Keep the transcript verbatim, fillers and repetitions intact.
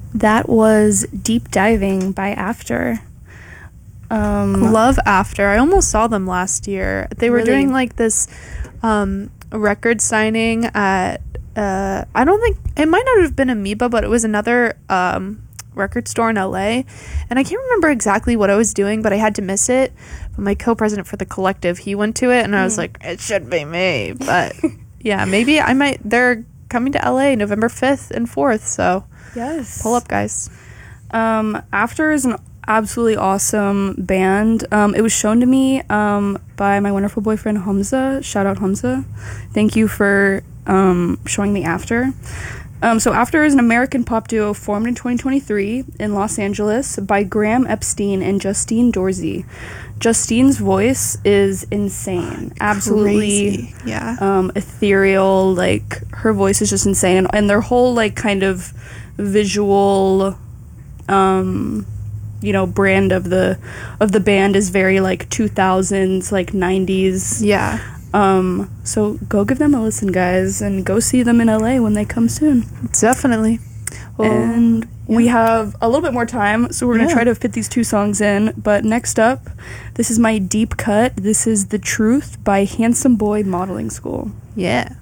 That was Deep Diving by After. Um, Love After. I almost saw them last year. They were Really? doing like this um, record signing at, uh, I don't think, it might not have been Amoeba, but it was another um, record store in L A. And I can't remember exactly what I was doing, but I had to miss it. But my co-president for the collective, he went to it, and I was like, it should be me. But yeah, maybe I might, they're coming to L A November fifth and fourth, so yes. pull up, guys. Um, After is an absolutely awesome band. Um, it was shown to me um, by my wonderful boyfriend Hamza. Shout out Hamza. Thank you for um, showing me After. Um, so After is an American pop duo formed in twenty twenty-three in Los Angeles by Graham Epstein and Justine Dorsey. Justine's voice is insane. Absolutely. Crazy. Yeah. Um, ethereal. Like, her voice is just insane. And, and their whole, like, kind of visual... Um, you know, brand of the of the band is very like two thousands, like nineties. Yeah. Um, so go give them a listen, guys, and go see them in L A when they come soon. Definitely. Well, and yeah. we have a little bit more time, so we're gonna Yeah. try to fit these two songs in. But next up, this is my deep cut. This is The Truth by Handsome Boy Modeling School. Yeah.